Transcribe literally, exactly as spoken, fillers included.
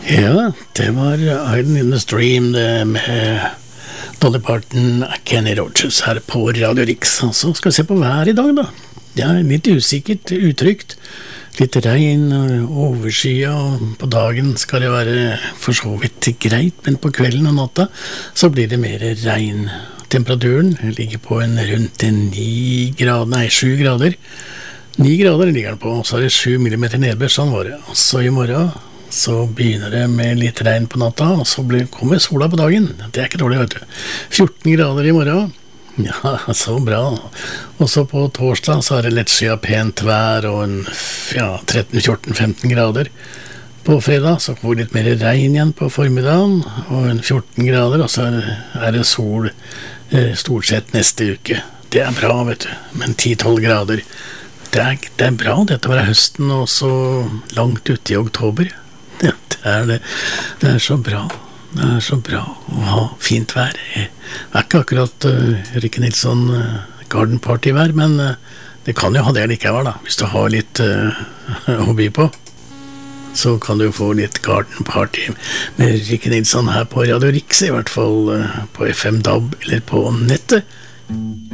Ja, det var Island in the Stream det med Dolly Parton, Kenny Rogers her på Radio Rix. Så skal vi se på vær i dag da. Det er litt usikkert, utrygt. Litt regn, overskya, og på dagen skal det være for så vidt greit, men på kvelden og natta så blir det mer regn. Temperaturen ligger på en rundt ni grader, nei, sju grader. Ni grader ligger den på, og så er det sju millimeter nedbør, sånn var det. Så i morgen så begynner det med litt regn på natta, og så blir, kommer sola på dagen. Det er ikke dårlig, vet du. fjorten grader i morgen. Ja, så bra. Og så på torsdag så er det lett skyet pent vær og en ja, tretten, fjorten, femten grader. På fredag så får vi litt mer regn igjen på formiddagen, og en fjorten grader, og så er det sol eh, stort sett neste uke. Det er bra, vet du. Men ti til tolv grader. Det er, det er bra, dette var høsten og så langt ute i oktober. Ja, det er det. Det er så bra. Det er så bra å ha fint vær. Det er ikke akkurat uh, Rikke Nilsson uh, garden party vær, men uh, det kan jo ha det likevel da. Hvis du har litt uh, å by på, så kan du få litt garden party med Rikke Nilsson her på Radio Rix, i hvert fall uh, på F M D A B eller på nettet.